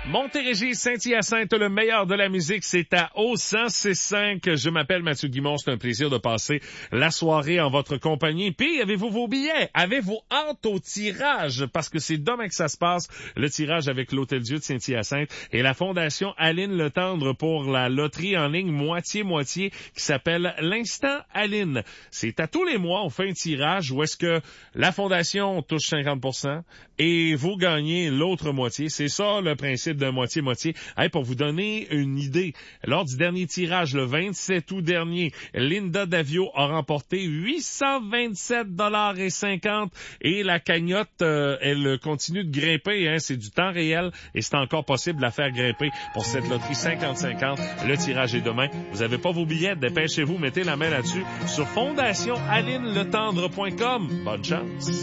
Montérégie, Saint-Hyacinthe, le meilleur de la musique, c'est à O106.5. Je m'appelle Mathieu Guimond, c'est un plaisir de passer la soirée en votre compagnie. Puis, avez-vous vos billets? Avez-vous hâte au tirage? Parce que c'est demain que ça se passe, le tirage avec l'Hôtel-Dieu de Saint-Hyacinthe et la Fondation Aline Le Tendre pour la loterie en ligne moitié-moitié qui s'appelle l'Instant Aline. C'est à tous les mois, on fait un tirage où est-ce que la Fondation touche 50% et vous gagnez l'autre moitié. C'est ça le principe de moitié-moitié. Hey, pour vous donner une idée, lors du dernier tirage, le 27 août dernier, Linda Davio a remporté 827,50 $ et la cagnotte, elle continue de grimper. C'est du temps réel et c'est encore possible de la faire grimper pour cette loterie 50-50. Le tirage est demain. Vous avez pas vos billets, dépêchez-vous, mettez la main là-dessus sur fondationalineletendre.com. Bonne chance.